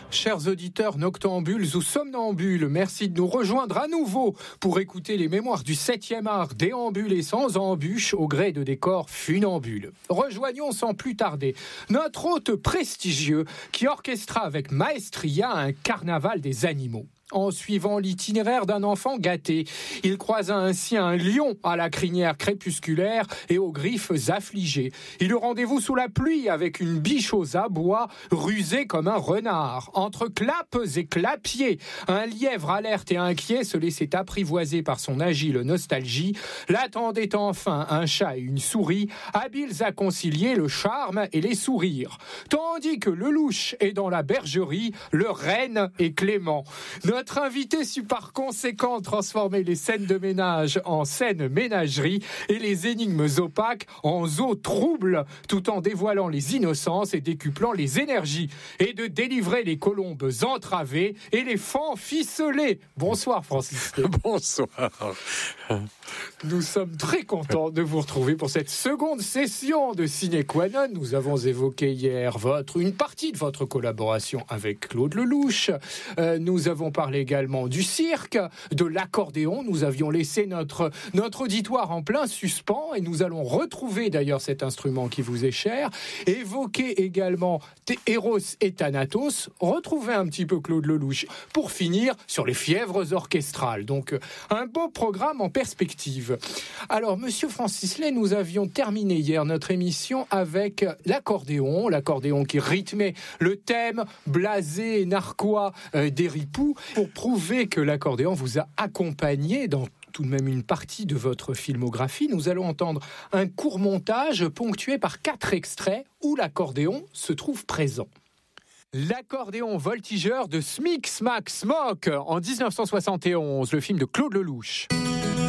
Chers auditeurs noctambules ou somnambules, merci de nous rejoindre à nouveau pour écouter les mémoires du 7e art, déambulés sans embûches au gré de décors funambules. Rejoignons sans plus tarder notre hôte prestigieux qui orchestra avec maestria un carnaval des animaux. En suivant l'itinéraire d'un enfant gâté, il croisa ainsi un lion à la crinière crépusculaire et aux griffes affligées. Il eut rendez-vous sous la pluie avec une biche aux abois, rusée comme un renard. Entre clapes et clapiers, un lièvre alerte et inquiet se laissait apprivoiser par son agile nostalgie. L'attendaient enfin un chat et une souris, habiles à concilier le charme et les sourires. Tandis que Lelouch est dans la bergerie, le renne est Clément. Notre invité sut par conséquent transformer les scènes de ménage en scènes ménagerie et les énigmes opaques en eaux troubles, tout en dévoilant les innocences et décuplant les énergies, et de délivrer les colombes entravées et les fans ficelés. Bonsoir Francis. Bonsoir. Nous sommes très contents de vous retrouver pour cette seconde session de Sine Qua Non. Nous avons évoqué hier une partie de votre collaboration avec Claude Lelouch. Nous avons parlé également du cirque, de l'accordéon. Nous avions laissé notre auditoire en plein suspens et nous allons retrouver d'ailleurs cet instrument qui vous est cher. Évoquer également Eros et Thanatos. Retrouver un petit peu Claude Lelouch pour finir sur les fièvres orchestrales. Donc un beau programme en perspective. Alors monsieur Francis Lay, nous avions terminé hier notre émission avec l'accordéon qui rythmait le thème blasé et narquois des ripoux, pour prouver que l'accordéon vous a accompagné dans tout de même une partie de votre filmographie. Nous allons entendre un court montage ponctué par 4 extraits où l'accordéon se trouve présent. L'accordéon voltigeur de Smic, Smack, Smock en 1971, le film de Claude Lelouch.